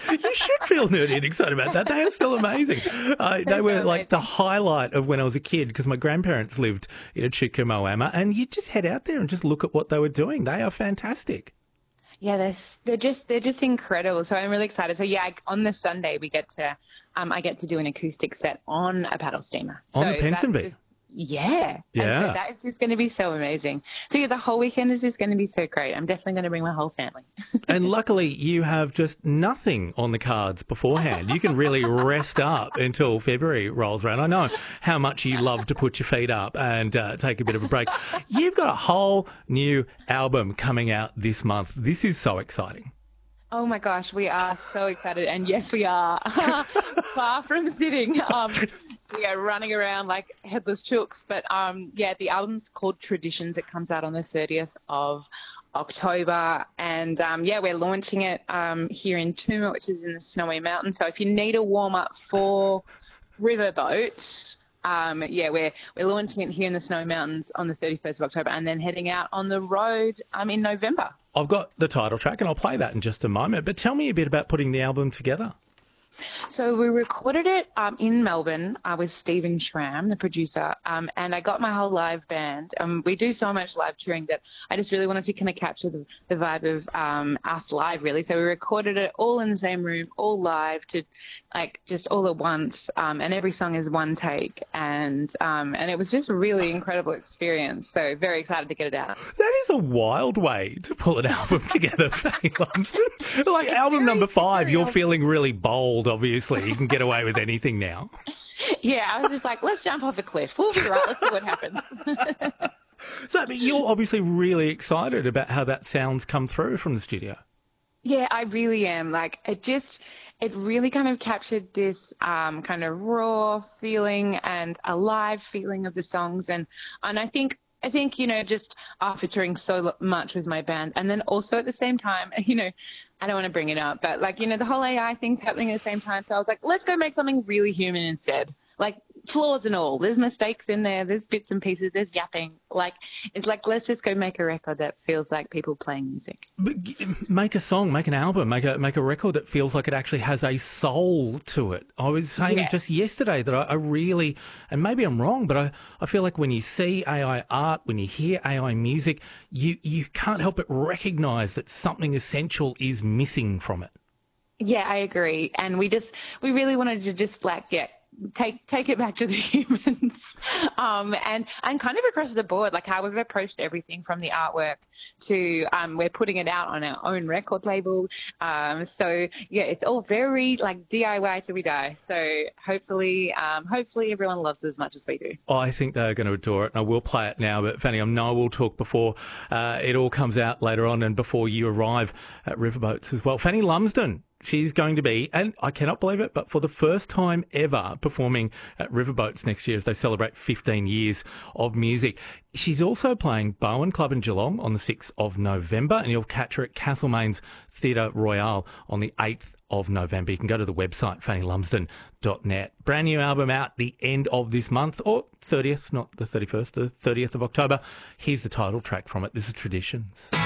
You should feel nerdy and excited about that. They are still amazing. They were like the highlight of when I was a kid because my grandparents lived in Chukamoama, and you just head out there and just look at what they were doing. They are fantastic. Yeah, they're just incredible. So I'm really excited. So yeah, on this Sunday we get to I get to do an acoustic set on a paddle steamer. On So the Pensonby. Yeah. Yeah. And so that is just going to be so amazing. So yeah, the whole weekend is just going to be so great. I'm definitely going to bring my whole family. And luckily you have just nothing on the cards beforehand. You can really rest up until February rolls around. I know how much you love to put your feet up and take a bit of a break. You've got a whole new album coming out this month. This is so exciting. Oh my gosh, we are so excited. And yes, we are far from sitting. We are running around like headless chooks. But yeah, the album's called Traditions. It comes out on the 30th of October. And yeah, we're launching it here in Tooma, which is in the Snowy Mountains. So if you need a warm up for Riverboat, yeah, we're launching it here in the Snowy Mountains on the 31st of October and then heading out on the road in November. I've got the title track and I'll play that in just a moment. But tell me a bit about putting the album together. So we recorded it in Melbourne with Stephen Schramm, the producer, and I got my whole live band. We do so much live touring that I just really wanted to kind of capture the vibe of us live, really. So we recorded it all in the same room, all live, to like just all at once, and every song is one take, and it was just a really incredible experience. So very excited to get it out. That is a wild way to pull an album together, Fanny Lumsden. Like album number 5, you're feeling really bold. Obviously, you can get away with anything now. Yeah, I was just like, let's jump off a cliff. We'll be right. Let's see what happens. So you're obviously really excited about how that sound's come through from the studio. Yeah, I really am. Like, it really kind of captured this kind of raw feeling and alive feeling of the songs. And I think, just after touring so much with my band, and then also at the same time, I don't want to bring it up, but the whole AI thing's happening at the same time. So I was like, let's go make something really human instead. Like, flaws and all. There's mistakes in there. There's bits and pieces. There's yapping. Like, it's like, let's just go make a record that feels like people playing music. But make a song, make an album, make a record that feels like it actually has a soul to it. I was saying just yesterday that I really, and maybe I'm wrong, but I feel like when you see AI art, when you hear AI music, you can't help but recognise that something essential is missing from it. Yeah, I agree. And we really wanted to just take it back to the humans, and kind of across the board, like how we've approached everything from the artwork to we're putting it out on our own record label. So yeah, it's all very like DIY till we die. So hopefully everyone loves it as much as we do. I think they're going to adore it, and I will play it now. But Fanny, I know we'll talk before it all comes out later on and before you arrive at Riverboats as well. Fanny Lumsden. She's going to be, and I cannot believe it, but for the first time ever, performing at Riverboats next year as they celebrate 15 years of music. She's also playing Bowen Club in Geelong on the 6th of November, and you'll catch her at Castlemaine's Theatre Royale on the 8th of November. You can go to the website, fannylumsden.net. Brand new album out the end of this month, or 30th, not the 31st, the 30th of October. Here's the title track from it. This is Traditions.